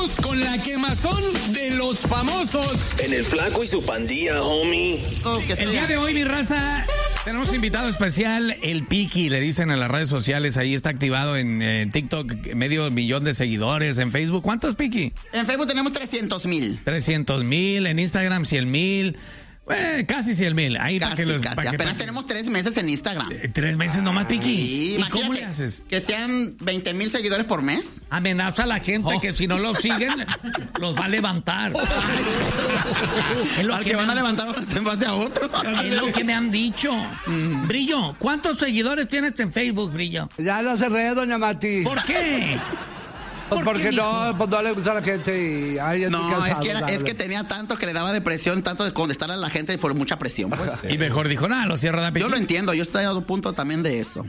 con la quemazón de los famosos. En el Flaco y su pandilla, homie. El día de hoy, mi raza, tenemos invitado especial, el Piqui, le dicen en las redes sociales, ahí está activado en TikTok, medio millón de seguidores, en Facebook. ¿Cuántos, Piqui? En Facebook tenemos 300,000. 300,000, en Instagram 100,000. Casi 100,000. Ahí Casi. Apenas tenemos 3 meses en Instagram. 3 meses nomás, Piqui. Sí, ¿Y cómo le haces? Que sean 20,000 seguidores por mes. Amenaza a la gente que si no lo siguen, los va a levantar. Es lo Al que van a levantar en base a otro. Es lo que me han dicho. Brillo, ¿cuántos seguidores tienes en Facebook, Brillo? Ya lo cerré, doña Mati. ¿Por qué? Porque no le gusta a la gente y... Ay, no, es que tenía tanto que le daba depresión, tanto de contestar a la gente por mucha presión, pues. Y mejor dijo, nada, lo cierra la Piqui. Yo lo entiendo, yo estoy a un punto también de eso.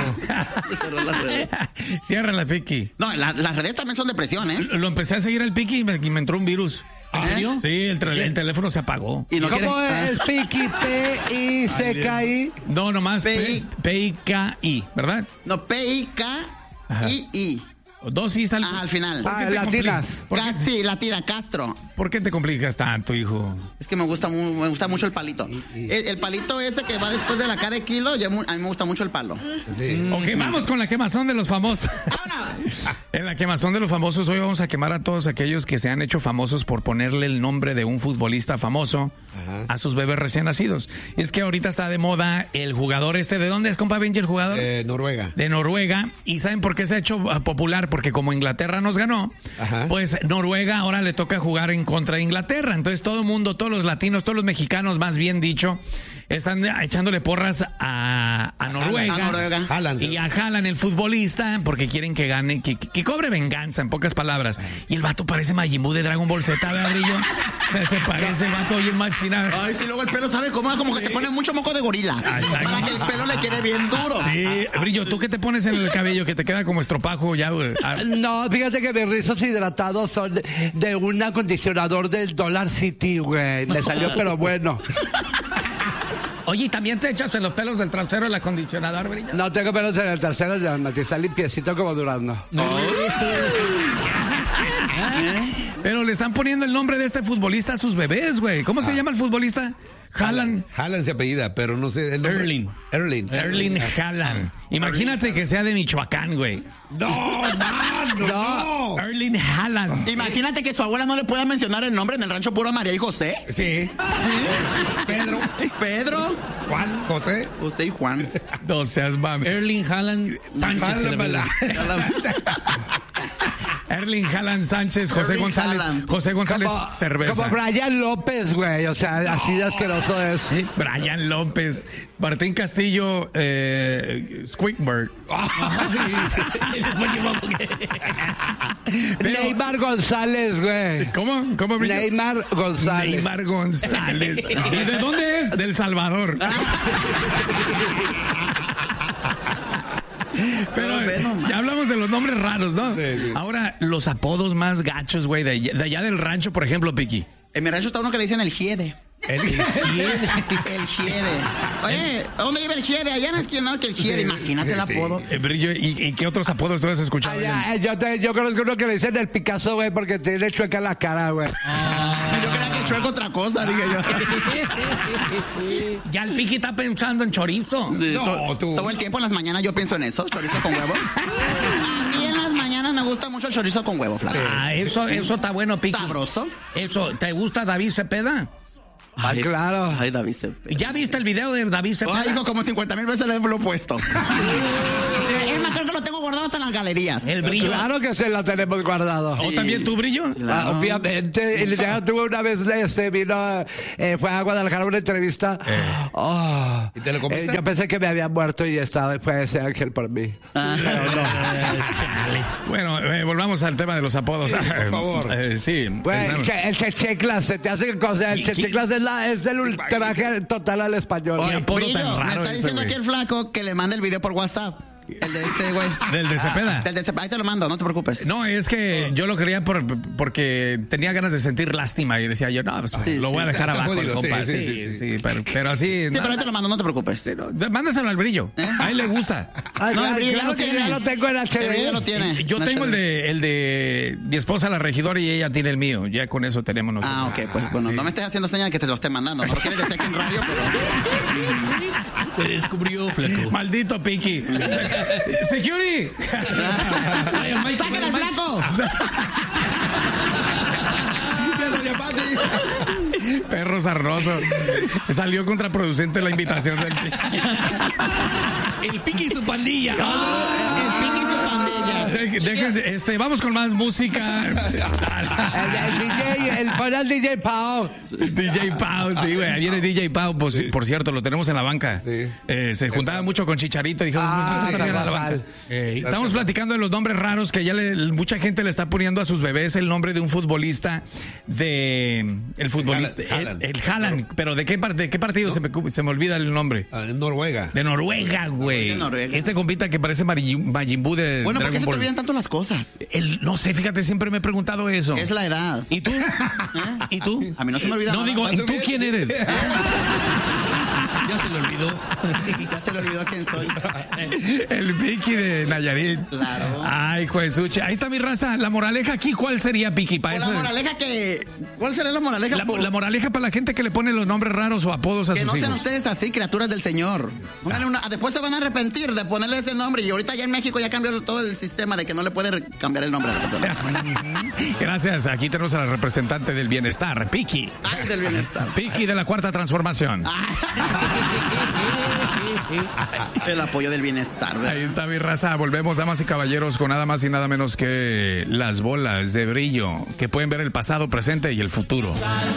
Cierra la Piqui. No, las redes también son depresión, ¿eh? Lo empecé a seguir al Piqui y me entró un virus. ¿En serio? Sí, el teléfono se apagó. ¿Y no ¿Cómo es Piqui? P-I-C-K-I. No, nomás P-I-K-I, ¿verdad? No, P-I-K-I-I. Dos I's al final. Latinas. Sí, latina, Castro. ¿Por qué te complicas tanto, hijo? Es que me gusta mucho el palito. El palito ese que va después de la K de kilo, a mí me gusta mucho el palo. Sí. Ok, vamos con la quemazón de los famosos. En la quemazón de los famosos, hoy vamos a quemar a todos aquellos que se han hecho famosos por ponerle el nombre de un futbolista famoso a sus bebés recién nacidos. Y es que ahorita está de moda el jugador ¿de dónde es, compa Benji, el jugador? Noruega. De Noruega. ¿Y saben por qué se ha hecho popular? Porque como Inglaterra nos ganó, pues Noruega ahora le toca jugar en contra de Inglaterra. Entonces todo el mundo, todos los latinos, todos los mexicanos, más bien dicho, están echándole porras a Noruega. Haaland. Y a Haaland, el futbolista, porque quieren que gane, que cobre venganza, en pocas palabras. Y el vato parece Majin Buu de Dragon Ball Z, ¿verdad, Brillo? Se parece el vato bien machinado. Ay, sí, luego el pelo, ¿sabe cómo? Como que te pone mucho moco de gorila. Exacto. Para que el pelo le quede bien duro. Sí, Brillo, ¿tú qué te pones en el cabello que te queda como estropajo ya, güey? No, fíjate que mis rizos hidratados son de un acondicionador del Dollar City, güey. Me salió, pero bueno. Oye, ¿y también te echas en los pelos del trasero el acondicionador, Brillo? No tengo pelos en el trasero, ya, Mati, está limpiecito como durazno. Pero le están poniendo el nombre de este futbolista a sus bebés, güey. ¿Cómo se llama el futbolista? Haaland. Haaland se apellida, pero no sé el nombre. Erling Haaland. Imagínate que sea de Michoacán, güey. No. Erling Haaland. Imagínate que su abuela no le pueda mencionar el nombre en el rancho puro María y José. Sí. Pedro. Juan, José y Juan. No seas mami. Erling Haaland Sánchez. Erling Haaland Sánchez, José González Cerveza. Como Brian López, güey. O sea, así de asqueroso es. Brian López. Martín Castillo, Squidward. Neymar González, güey. ¿Cómo? Neymar González. Neymar González. ¿Y de dónde es? Del Salvador. Pero ya hablamos de los nombres raros, ¿no? Sí. Ahora, los apodos más gachos, güey, de allá del rancho, por ejemplo, Piqui. En mi rancho está uno que le dicen el Giede. El Giede. Oye, ¿a dónde vive el Giede? Allá en la esquina, que el Giede. Imagínate el apodo. Brillo, ¿y qué otros apodos tú has escuchado? Yo conozco uno que le dicen el Picasso, güey, porque tiene chueca la cara, güey. Yo creía que chueco otra cosa, dije yo. Ya el Piqui está pensando en chorizo. Sí, todo el tiempo en las mañanas yo pienso en eso, chorizo con huevo. A mí en las mañanas me gusta mucho el chorizo con huevo, Flaco. Eso está bueno, Piqui. Sabroso. Eso, ¿te gusta David Cepeda? Ay, claro. Ay, David Cepeda. ¿Ya viste el video de David Cepeda? Ay, hijo, como 50,000 veces lo he puesto. Es más, creo que lo tengo guardado hasta en las galerías. El Brillo. Claro que se lo tenemos guardado. ¿O también tú, Brillo? Claro. Obviamente. Y ya tuve una vez, vino, fue a Guadalajara a una entrevista. ¿Y te lo comiste? Yo pensé que me había muerto y estaba, fue ese ángel por mí. Pero no. Bueno, volvamos al tema de los apodos. Sí, por favor. Sí. Bueno, el checheclas, se te hace cosa. El checheclas es el ultraje total al español. Oye, apodo Brillo, tan raro me está diciendo ese, aquí el Flaco que le mande el video por WhatsApp. El de este, güey. Del de Cepeda. Del de Cepeda. Ahí te lo mando, no te preocupes. No, es que yo lo quería porque tenía ganas de sentir lástima y decía yo, no, pues, lo voy a dejar está abajo, el jodido, compa. Sí, pero así. Sí, pero ahí te lo mando, no te preocupes. Mándaselo al Brillo. A él le gusta. Ah, No, el claro, Brillo ya claro lo que tiene. ya lo tengo en El Brillo HD. lo tiene. Yo No, tengo el HD. de mi esposa, la regidora, y ella tiene el mío. Ya con eso tenemos nosotros. Ah, ok, pues bueno, no me estés haciendo señal de que te lo esté mandando. No lo quieres decir aquí en radio, pero. Te descubrió, flaco. Maldito Piki. Security. ¡Sácale al flaco! Perro sarnoso. Salió contraproducente la invitación del El Piqui y su pandilla. El Piqui y su pandilla. Vamos con más música. El DJ Pau. DJ Pau, sí, güey. Ahí viene DJ Pau. Pues, por cierto, lo tenemos en la banca. Sí. Se juntaba mucho con Chicharito. Dijimos, Ah, "Vamos a la banca". Estamos platicando de los nombres raros que ya mucha gente le está poniendo a sus bebés el nombre de un futbolista el futbolista, Haaland. el Haaland. Pero ¿de qué partido? Se me olvida el nombre. En Noruega. De Noruega, güey. De Noruega. Este compita que parece Majin Buu de Bueno, ¿por qué Dragon se te Ball. olvidan tanto las cosas? No sé, fíjate, siempre me he preguntado eso. Es la edad. ¿Y tú? ¿Y tú? A mí no se me olvida No nada. digo, ¿y tú quién eres? Ya se le olvidó. Ya se le olvidó quién soy. El Piki de Nayarit. Claro. Ay, juezuche. Ahí está mi raza. La moraleja aquí, ¿cuál sería, Piki? Para O eso. la moraleja que... ¿Cuál será la moraleja? La moraleja para la gente que le pone los nombres raros o apodos a Que sus no sean hijos. ustedes así, criaturas del Señor. Pónganle después se van a arrepentir de ponerle ese nombre. Y ahorita ya en México ya cambió todo el sistema de que no le puede cambiar el nombre a la persona. Gracias. Aquí tenemos a la representante del bienestar, Piki. Ay, del bienestar. Piki de la Cuarta Transformación. El apoyo del bienestar, ¿verdad? Ahí está mi raza. Volvemos, damas y caballeros, con nada más y nada menos que las bolas de brillo que pueden ver el pasado, presente y el futuro.